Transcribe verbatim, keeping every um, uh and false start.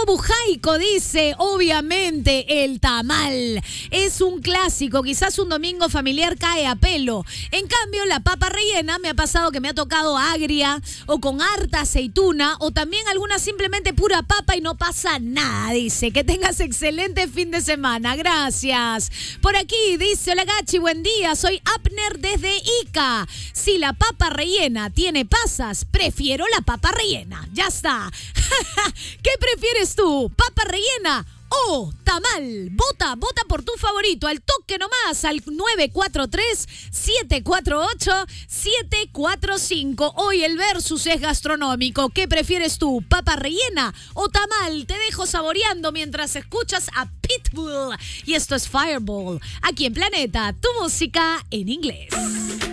Bujaico dice, obviamente, el tamal. Es un clásico, quizás un domingo familiar cae a pelo. En cambio, la papa rellena me ha pasado que me ha tocado agria o con harta aceituna o también alguna simplemente pura papa y no pasa nada, dice. Que tengas excelente fin de semana. Gracias. Por aquí dice, hola Gachi, buen día. Soy Abner desde Ica. Si la papa rellena tiene pasas, prefiero la papa rellena. Ya está. ¿Qué prefieres tú? ¿Papa rellena o tamal? Vota, vota por tu favorito. Al toque nomás, al nueve cuatro tres, siete cuatro ocho, siete cuatro cinco. Hoy el versus es gastronómico. ¿Qué prefieres tú? ¿Papa rellena o tamal? Te dejo saboreando mientras escuchas a Pitbull. Y esto es Fireball. Aquí en Planeta, tu música en inglés.